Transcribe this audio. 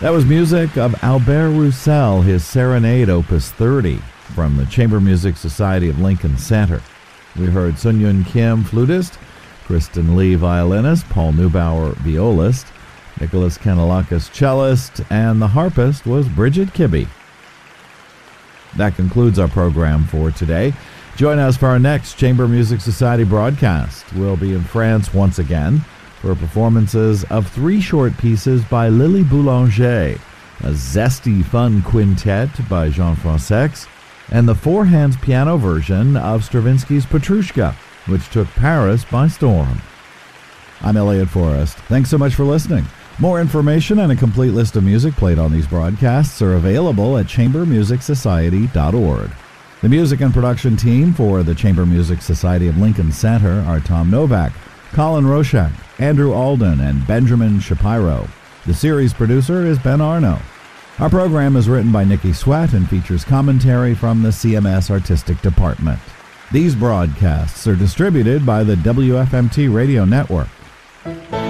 That was music of Albert Roussel, his Serenade, Opus 30, from the Chamber Music Society of Lincoln Center. We heard Sun Yun Kim, flutist, Kristen Lee, violinist, Paul Neubauer, violist, Nicholas Kanellakis, cellist, and the harpist was Bridget Kibbe. That concludes our program for today. Join us for our next Chamber Music Society broadcast. We'll be in France once again for performances of 3 short pieces by Lily Boulanger, a zesty, fun quintet by Jean Francex, and the 4-hands piano version of Stravinsky's Petrushka, which took Paris by storm. I'm Elliot Forrest. Thanks so much for listening. More information and a complete list of music played on these broadcasts are available at chambermusicsociety.org. The music and production team for the Chamber Music Society of Lincoln Center are Tom Novak, Colin Roshak, Andrew Alden, and Benjamin Shapiro. The series producer is Ben Arno. Our program is written by Nikki Sweat and features commentary from the CMS Artistic Department. These broadcasts are distributed by the WFMT Radio Network.